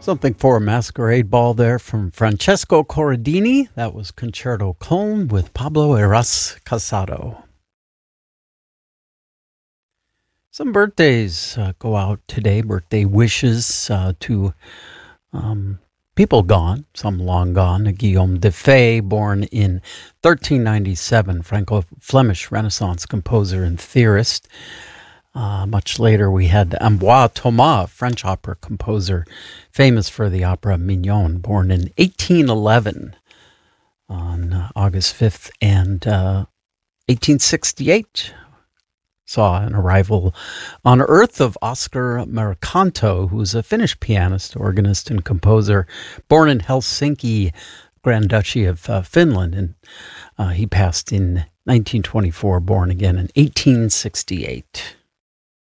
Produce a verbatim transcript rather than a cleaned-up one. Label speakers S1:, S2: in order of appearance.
S1: Something for a Masquerade Ball there from Francesco Corradini. That was Concerto Colm with Pablo Eras Casado. Some birthdays uh, go out today, birthday wishes uh, to um, people gone, some long gone. Guillaume de Fay, born in thirteen ninety-seven, Franco-Flemish Renaissance composer and theorist. Uh, much later, we had Ambroise Thomas, French opera composer, famous for the opera Mignon, born in eighteen eleven on uh, August fifth, and uh, eighteen sixty-eight saw an arrival on Earth of Oscar Mercanto, who was a Finnish pianist, organist, and composer, born in Helsinki, Grand Duchy of uh, Finland, and uh, he passed in nineteen twenty-four, born again in eighteen sixty-eight.